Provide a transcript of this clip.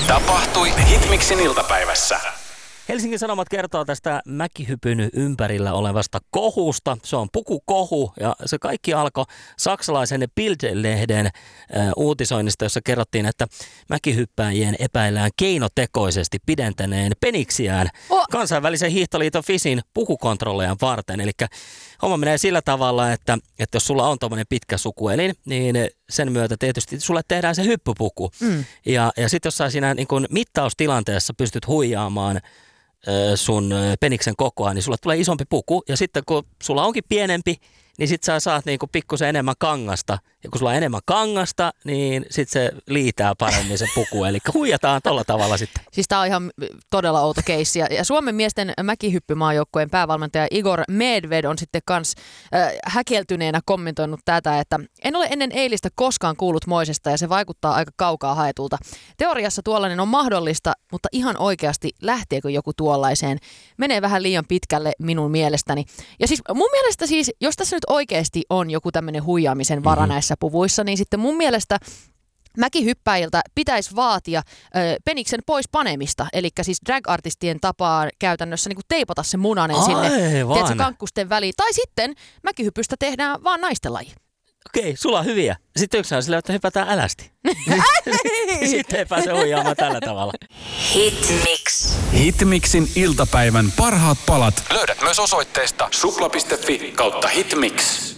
Tapahtui Hitmixin iltapäivässä. Helsingin Sanomat kertoo tästä mäkihypyn ympärillä olevasta kohusta. Se on pukukohu ja se kaikki alkoi saksalaisen Bild-lehden uutisoinnista, jossa kerrottiin, että mäkihyppääjien epäillään keinotekoisesti pidentäneen peniksiään kansainvälisen hiihtoliiton FISin pukukontrollejan varten. Eli homma menee sillä tavalla, että jos sulla on tommoinen pitkä sukuelin, niin sen myötä tietysti sulle tehdään se hyppypuku. Ja sitten jos sä siinä niin kun mittaustilanteessa pystyt huijaamaan sun peniksen kokoa, niin sulla tulee isompi puku. Ja sitten kun sulla onkin pienempi, niin sit sä saat niinku pikkusen enemmän kangasta. Ja kun sulla on enemmän kangasta, niin sit se liitää paremmin se puku. Eli huijataan tolla tavalla sitten. Siis tää on ihan todella outo keissi. Ja Suomen miesten mäkihyppymaajoukkueen päävalmentaja Igor Medved on sitten kans häkeltyneenä kommentoinut tätä, että en ole ennen eilistä koskaan kuullut moisesta ja se vaikuttaa aika kaukaa haetulta. Teoriassa tuollainen on mahdollista, mutta ihan oikeasti lähteekö joku tuollaiseen? Menee vähän liian pitkälle minun mielestäni. Ja siis mun mielestä siis, jos tässä nyt oikeasti on joku tämmöinen huijaamisen vara näissä puvuissa, niin sitten mun mielestä mäkihyppäjiltä pitäisi vaatia peniksen pois panemista. Eli siis drag-artistien tapaa käytännössä niin kuin teipata se munanen sinne tiedätkö, kankkusten väliin. Tai sitten mäkihypystä tehdään vaan naisten laji. Okei, sulla on hyviä. Sitten yksi on silleen, että hypätään älästi. Sitten ei pääse huijaamaan tällä tavalla. Hitmix. Hitmixin iltapäivän parhaat palat löydät myös osoitteesta supla.fi/hitmix.